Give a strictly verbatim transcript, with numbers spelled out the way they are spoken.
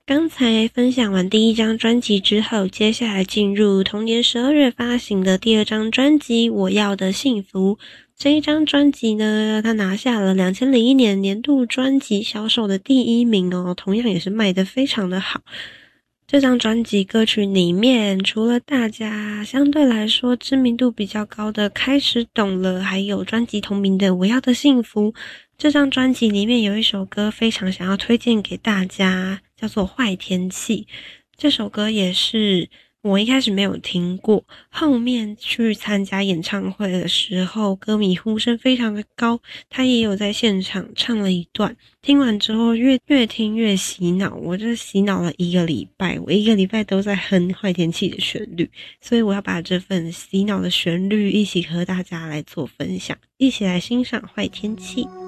刚才分享完第一张专辑之后，接下来进入同年十二月发行的第二张专辑《我要的幸福》。这一张专辑呢，他拿下了二零零一年年度专辑销售的第一名哦，同样也是卖得非常的好。这张专辑歌曲里面，除了大家相对来说知名度比较高的《开始懂了》，还有专辑同名的《我要的幸福》，这张专辑里面有一首歌非常想要推荐给大家，叫做《坏天气》。这首歌也是我一开始没有听过，后面去参加演唱会的时候，歌迷呼声非常的高，他也有在现场唱了一段，听完之后越越听越洗脑，我就洗脑了一个礼拜，我一个礼拜都在哼坏天气的旋律，所以我要把这份洗脑的旋律一起和大家来做分享，一起来欣赏坏天气。